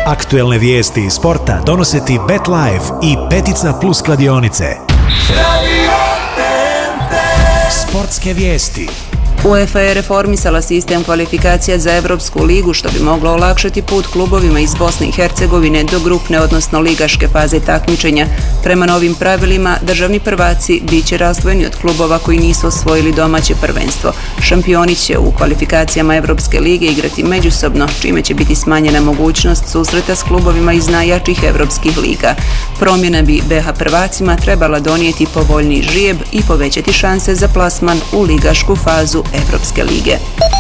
Aktuelne vijesti iz sporta donose ti BetLife i Petica Plus kladionice. Sportske vijesti. UEFA je reformisala sistem kvalifikacija za Evropsku ligu, što bi moglo olakšati put klubovima iz Bosne i Hercegovine do grupne, odnosno ligaške faze takmičenja. Prema novim pravilima, državni prvaci bit će razdvojeni od klubova koji nisu osvojili domaće prvenstvo. Šampioni će u kvalifikacijama Evropske lige igrati međusobno, čime će biti smanjena mogućnost susreta s klubovima iz najjačih evropskih liga. Promjena bi BH prvacima trebala donijeti povoljniji žrijeb i povećati šanse za plasman u ligašku fazu Evropske lige.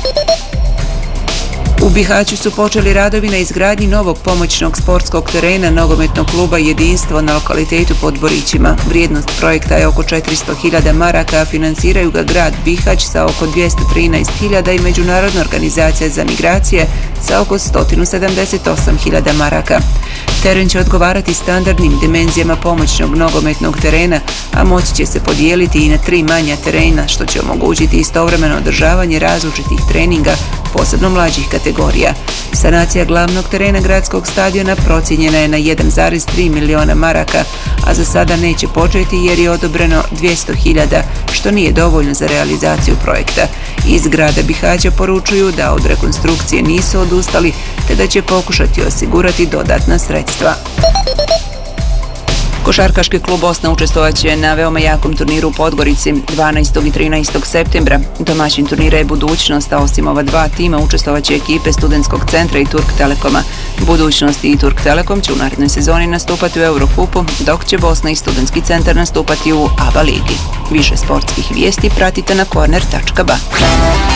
U Bihaću su počeli radovi na izgradnji novog pomoćnog sportskog terena nogometnog kluba Jedinstvo na lokalitetu pod Borićima. Vrijednost projekta je oko 400.000 maraka, a financiraju ga grad Bihać sa oko 213.000 i Međunarodna organizacija za migracije sa oko 178.000 maraka. Teren će odgovarati standardnim dimenzijama pomoćnog nogometnog terena, a moći će se podijeliti i na 3 manja terena, što će omogućiti istovremeno održavanje različitih treninga, posebno mlađih kategorija. Sanacija glavnog terena gradskog stadiona procijenjena je na 1,3 miliona maraka, a za sada neće početi jer je odobreno 200.000, što nije dovoljno za realizaciju projekta. Iz grada Bihaća poručuju da od rekonstrukcije nisu odustali, te da će pokušati osigurati dodatna sredstva. Košarkaški klub Bosna učestvovaće na veoma jakom turniru u Podgorici 12. i 13. septembra. Domaćin turnira je Budućnost, a osim ova dva tima učestvovaće ekipe Studentskog centra i Turk Telekoma. Budućnost i Turk Telekom će u narednoj sezoni nastupati u Eurokupu, dok će Bosna i Studentski centar nastupati u ABA ligi. Više sportskih vijesti pratite na corner.ba.